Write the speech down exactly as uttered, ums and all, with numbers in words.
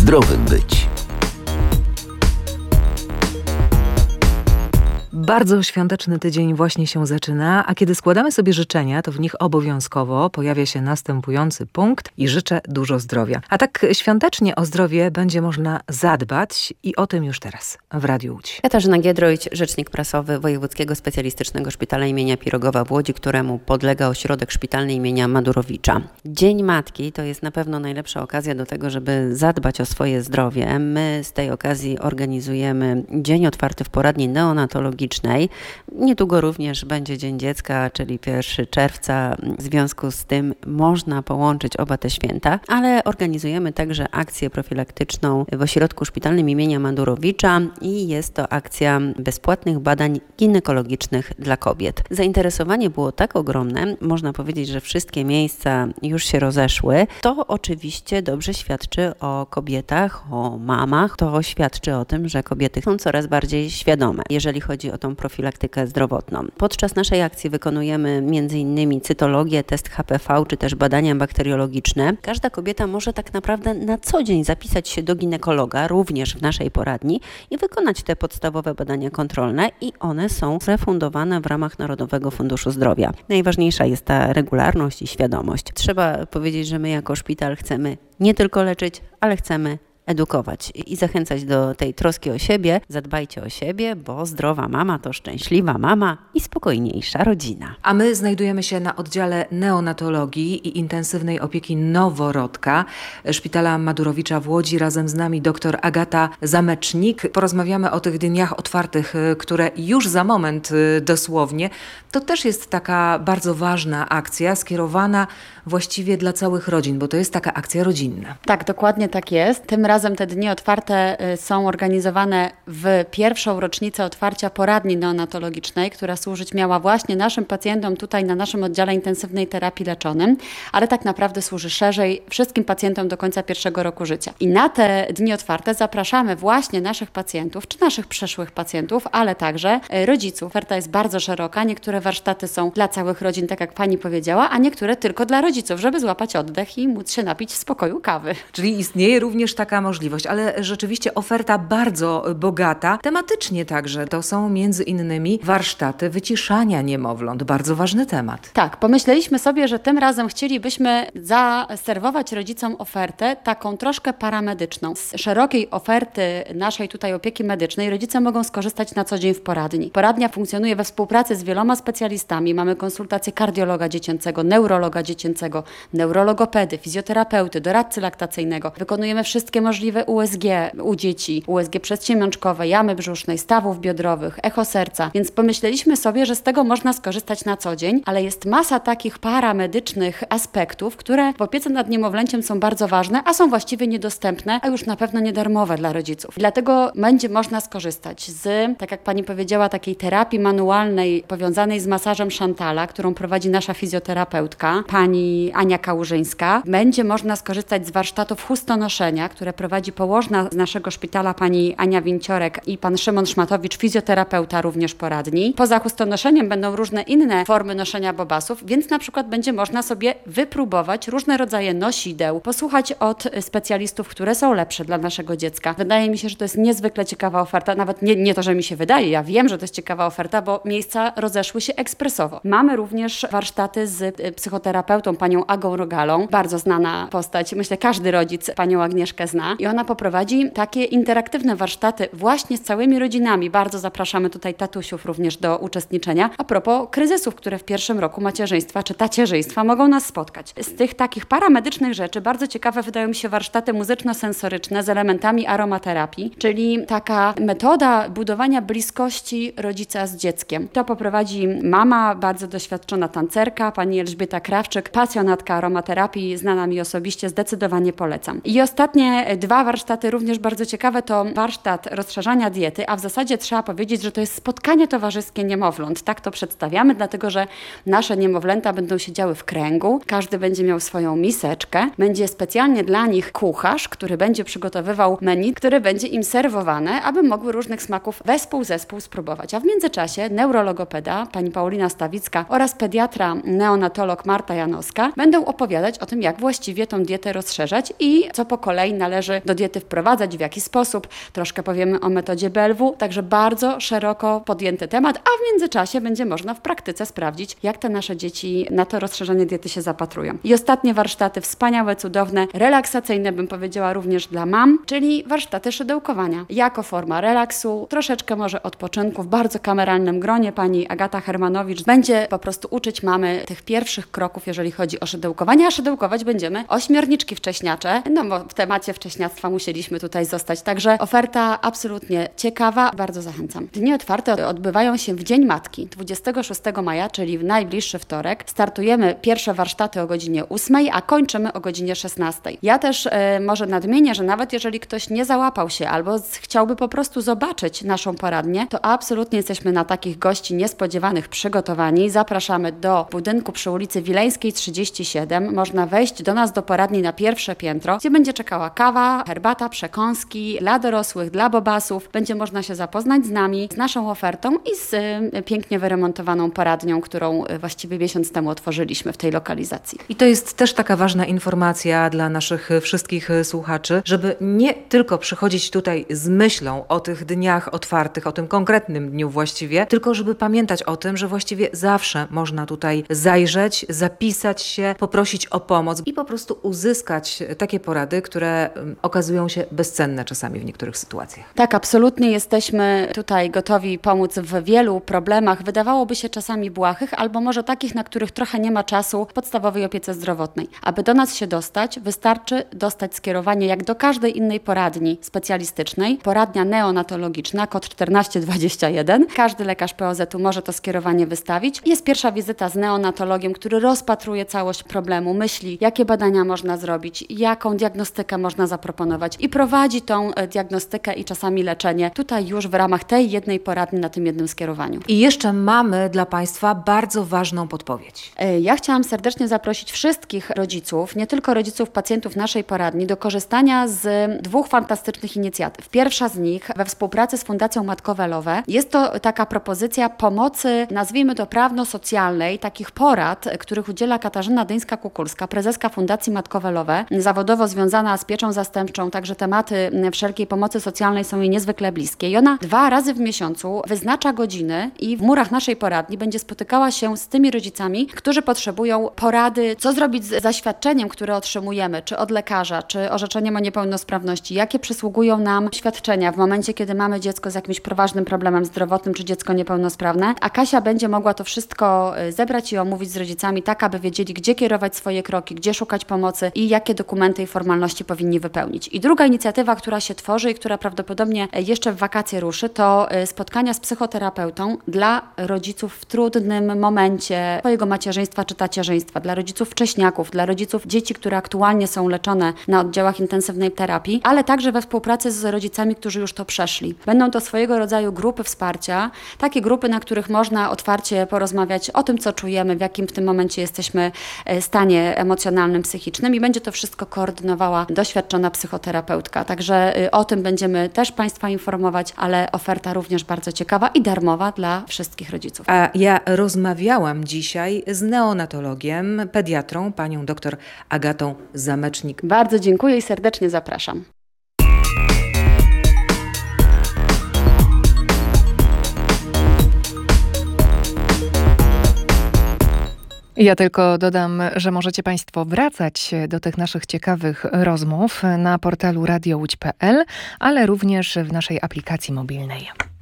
zdrowym być. Bardzo świąteczny tydzień właśnie się zaczyna, a kiedy składamy sobie życzenia, to w nich obowiązkowo pojawia się następujący punkt i życzę dużo zdrowia. A tak świątecznie o zdrowie będzie można zadbać i o tym już teraz w Radiu Łódź. Katarzyna Giedroyć, rzecznik prasowy Wojewódzkiego Specjalistycznego Szpitala imienia Pirogowa w Łodzi, któremu podlega ośrodek szpitalny imienia Madurowicza. Dzień Matki to jest na pewno najlepsza okazja do tego, żeby zadbać o swoje zdrowie. My z tej okazji organizujemy dzień otwarty w poradni neonatologicznej. Niedługo również będzie Dzień Dziecka, czyli pierwszego czerwca. W związku z tym można połączyć oba te święta, ale organizujemy także akcję profilaktyczną w ośrodku szpitalnym imienia Madurowicza i jest to akcja bezpłatnych badań ginekologicznych dla kobiet. Zainteresowanie było tak ogromne, można powiedzieć, że wszystkie miejsca już się rozeszły. To oczywiście dobrze świadczy o kobietach, o mamach. To świadczy o tym, że kobiety są coraz bardziej świadome, jeżeli chodzi o tą profilaktykę zdrowotną. Podczas naszej akcji wykonujemy między innymi cytologię, test H P V czy też badania bakteriologiczne. Każda kobieta może tak naprawdę na co dzień zapisać się do ginekologa, również w naszej poradni i wykonać te podstawowe badania kontrolne i one są refundowane w ramach Narodowego Funduszu Zdrowia. Najważniejsza jest ta regularność i świadomość. Trzeba powiedzieć, że my jako szpital chcemy nie tylko leczyć, ale chcemy edukować i zachęcać do tej troski o siebie. Zadbajcie o siebie, bo zdrowa mama to szczęśliwa mama i spokojniejsza rodzina. A my znajdujemy się na oddziale neonatologii i intensywnej opieki noworodka Szpitala Madurowicza w Łodzi. Razem z nami dr Agata Zamecznik. Porozmawiamy o tych dniach otwartych, które już za moment dosłownie. To też jest taka bardzo ważna akcja skierowana właściwie dla całych rodzin, bo to jest taka akcja rodzinna. Tak, dokładnie tak jest. Tym razem te dni otwarte są organizowane w pierwszą rocznicę otwarcia poradni neonatologicznej, która służyć miała właśnie naszym pacjentom tutaj na naszym oddziale intensywnej terapii leczonym, ale tak naprawdę służy szerzej wszystkim pacjentom do końca pierwszego roku życia. I na te dni otwarte zapraszamy właśnie naszych pacjentów, czy naszych przyszłych pacjentów, ale także rodziców. Oferta jest bardzo szeroka. Niektóre warsztaty są dla całych rodzin, tak jak pani powiedziała, a niektóre tylko dla rodziców, żeby złapać oddech i móc się napić w spokoju kawy. Czyli istnieje również taka możliwość, ale rzeczywiście oferta bardzo bogata, tematycznie także. To są między innymi warsztaty wyciszania niemowląt. Bardzo ważny temat. Tak, pomyśleliśmy sobie, że tym razem chcielibyśmy zaserwować rodzicom ofertę taką troszkę paramedyczną. Z szerokiej oferty naszej tutaj opieki medycznej rodzice mogą skorzystać na co dzień w poradni. Poradnia funkcjonuje we współpracy z wieloma specjalistami. Mamy konsultacje kardiologa dziecięcego, neurologa dziecięcego, neurologopedy, fizjoterapeuty, doradcy laktacyjnego. Wykonujemy wszystkie możliwe U S G u dzieci, U S G przedsionączkowe, jamy brzusznej, stawów biodrowych, echo serca. Więc pomyśleliśmy sobie, że z tego można skorzystać na co dzień, ale jest masa takich paramedycznych aspektów, które w opiece nad niemowlęciem są bardzo ważne, a są właściwie niedostępne, a już na pewno niedarmowe dla rodziców. Dlatego będzie można skorzystać z, tak jak pani powiedziała, takiej terapii manualnej powiązanej z masażem Chantala, którą prowadzi nasza fizjoterapeutka, pani Ania Kałużyńska. Będzie można skorzystać z warsztatów chustonoszenia, które prowadzi położna z naszego szpitala pani Ania Winciorek i pan Szymon Szmatowicz, fizjoterapeuta również poradni. Poza chustonoszeniem będą różne inne formy noszenia bobasów, więc na przykład będzie można sobie wypróbować różne rodzaje nosideł, posłuchać od specjalistów, które są lepsze dla naszego dziecka. Wydaje mi się, że to jest niezwykle ciekawa oferta, nawet nie, nie to, że mi się wydaje, ja wiem, że to jest ciekawa oferta, bo miejsca rozeszły się ekspresowo. Mamy również warsztaty z psychoterapeutą, panią Agą Rogalą, bardzo znana postać, myślę każdy rodzic panią Agnieszkę zna i ona poprowadzi takie interaktywne warsztaty właśnie z całymi rodzinami. Bardzo zapraszamy tutaj tatusiów również do uczestniczenia. A propos kryzysów, które w pierwszym roku macierzyństwa czy tacierzyństwa mogą nas spotkać. Z tych takich paramedycznych rzeczy bardzo ciekawe wydają mi się warsztaty muzyczno-sensoryczne z elementami aromaterapii, czyli taka metoda budowania bliskości rodzica z dzieckiem. To poprowadzi mama, bardzo doświadczona tancerka, pani Elżbieta Krawczyk, pasjonatka aromaterapii, znana mi osobiście, zdecydowanie polecam. I ostatnie dwa warsztaty również bardzo ciekawe to warsztat rozszerzania diety, a w zasadzie trzeba powiedzieć, że to jest spotkanie towarzyskie niemowląt. Tak to przedstawiamy, dlatego że nasze niemowlęta będą siedziały w kręgu, każdy będzie miał swoją miseczkę, będzie specjalnie dla nich kucharz, który będzie przygotowywał menu, które będzie im serwowane, aby mogły różnych smaków wespół zespół spróbować. A w międzyczasie neurologopeda, pani Paulina Stawicka oraz pediatra neonatolog Marta Janowska będą opowiadać o tym, jak właściwie tą dietę rozszerzać i co po kolei należy ciąży do diety wprowadzać, w jaki sposób. Troszkę powiemy o metodzie B L W, także bardzo szeroko podjęty temat, a w międzyczasie będzie można w praktyce sprawdzić, jak te nasze dzieci na to rozszerzenie diety się zapatrują. I ostatnie warsztaty wspaniałe, cudowne, relaksacyjne, bym powiedziała również dla mam, czyli warsztaty szydełkowania. Jako forma relaksu, troszeczkę może odpoczynku w bardzo kameralnym gronie. Pani Agata Hermanowicz będzie po prostu uczyć mamy tych pierwszych kroków, jeżeli chodzi o szydełkowanie, a szydełkować będziemy ośmiorniczki wcześniacze, no bo w temacie wcześniactwa musieliśmy tutaj zostać. Także oferta absolutnie ciekawa, bardzo zachęcam. Dni otwarte odbywają się w Dzień Matki, dwudziestego szóstego maja, czyli w najbliższy wtorek. Startujemy pierwsze warsztaty o godzinie ósmej, a kończymy o godzinie szesnastej. Ja też e, może nadmienię, że nawet jeżeli ktoś nie załapał się albo z, chciałby po prostu zobaczyć naszą poradnię, to absolutnie jesteśmy na takich gości niespodziewanych przygotowani. Zapraszamy do budynku przy ulicy Wileńskiej trzydzieści siedem. Można wejść do nas do poradni na pierwsze piętro, gdzie będzie czekała kawa, herbata, przekąski dla dorosłych, dla bobasów. Będzie można się zapoznać z nami, z naszą ofertą i z y, pięknie wyremontowaną poradnią, którą y, właściwie miesiąc temu otworzyliśmy w tej lokalizacji. I to jest też taka ważna informacja dla naszych wszystkich słuchaczy, żeby nie tylko przychodzić tutaj z myślą o tych dniach otwartych, o tym konkretnym dniu właściwie, tylko żeby pamiętać o tym, że właściwie zawsze można tutaj zajrzeć, zapisać się, poprosić o pomoc i po prostu uzyskać takie porady, które okazują się bezcenne czasami w niektórych sytuacjach. Tak, absolutnie jesteśmy tutaj gotowi pomóc w wielu problemach, wydawałoby się czasami błahych, albo może takich, na których trochę nie ma czasu w podstawowej opiece zdrowotnej. Aby do nas się dostać, wystarczy dostać skierowanie jak do każdej innej poradni specjalistycznej. Poradnia neonatologiczna, kod czternaście dwadzieścia jeden. Każdy lekarz P O Z u może to skierowanie wystawić. Jest pierwsza wizyta z neonatologiem, który rozpatruje całość problemu, myśli, jakie badania można zrobić, jaką diagnostykę można zaproponować i prowadzi tą diagnostykę i czasami leczenie tutaj już w ramach tej jednej poradni na tym jednym skierowaniu. I jeszcze mamy dla Państwa bardzo ważną podpowiedź. Ja chciałam serdecznie zaprosić wszystkich rodziców, nie tylko rodziców pacjentów naszej poradni, do korzystania z dwóch fantastycznych inicjatyw. Pierwsza z nich we współpracy z Fundacją Matkowe Lowe. Jest to taka propozycja pomocy, nazwijmy to prawno-socjalnej, takich porad, których udziela Katarzyna Dyńska-Kukulska, prezeska Fundacji Matkowe Lowe, zawodowo związana z pieczą zastępczą, także tematy wszelkiej pomocy socjalnej są jej niezwykle bliskie. I ona dwa razy w miesiącu wyznacza godziny i w murach naszej poradni będzie spotykała się z tymi rodzicami, którzy potrzebują porady, co zrobić z zaświadczeniem, które otrzymujemy, czy od lekarza, czy orzeczeniem o niepełnosprawności, jakie przysługują nam świadczenia w momencie, kiedy mamy dziecko z jakimś poważnym problemem zdrowotnym, czy dziecko niepełnosprawne. A Kasia będzie mogła to wszystko zebrać i omówić z rodzicami, tak aby wiedzieli, gdzie kierować swoje kroki, gdzie szukać pomocy i jakie dokumenty i formalności powinni wypełnić. I druga inicjatywa, która się tworzy i która prawdopodobnie jeszcze w wakacje ruszy, to spotkania z psychoterapeutą dla rodziców w trudnym momencie swojego macierzyństwa czy tacierzyństwa, dla rodziców wcześniaków, dla rodziców dzieci, które aktualnie są leczone na oddziałach intensywnej terapii, ale także we współpracy z rodzicami, którzy już to przeszli. Będą to swojego rodzaju grupy wsparcia, takie grupy, na których można otwarcie porozmawiać o tym, co czujemy, w jakim w tym momencie jesteśmy stanie emocjonalnym, psychicznym i będzie to wszystko koordynowała doświadczona psychoterapeutka. Także o tym będziemy też Państwa informować, ale oferta również bardzo ciekawa i darmowa dla wszystkich rodziców. A ja rozmawiałam dzisiaj z neonatologiem, pediatrą, panią dr Agatą Zamecznik. Bardzo dziękuję i serdecznie zapraszam. Ja tylko dodam, że możecie Państwo wracać do tych naszych ciekawych rozmów na portalu radio łódź kropka p l, ale również w naszej aplikacji mobilnej.